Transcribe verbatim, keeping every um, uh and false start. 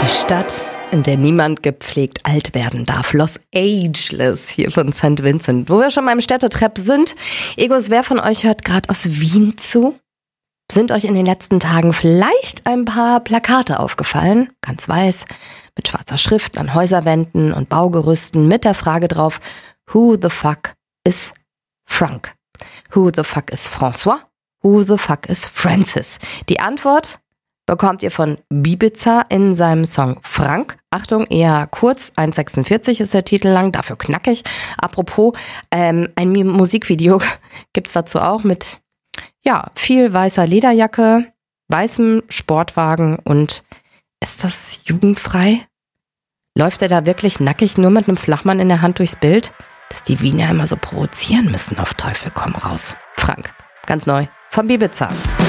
Die Stadt, in der niemand gepflegt alt werden darf. Los Angeles hier von Sankt Vincent. Wo wir schon mal im Städtetrepp sind. Egos, wer von euch hört gerade aus Wien zu? Sind euch in den letzten Tagen vielleicht ein paar Plakate aufgefallen? Ganz weiß, mit schwarzer Schrift an Häuserwänden und Baugerüsten mit der Frage drauf, who the fuck is Frank? Who the fuck is François? Who the fuck is Francis? Die Antwort bekommt ihr von Bibiza in seinem Song Frank. Achtung, eher kurz, eins sechsundvierzig ist der Titel lang, dafür knackig. Apropos, ähm, ein Musikvideo gibt's dazu auch mit ja viel weißer Lederjacke, weißem Sportwagen und ist das jugendfrei? Läuft er da wirklich nackig nur mit einem Flachmann in der Hand durchs Bild? Dass die Wiener immer so provozieren müssen, auf Teufel komm raus. Frank, ganz neu, von Bibiza.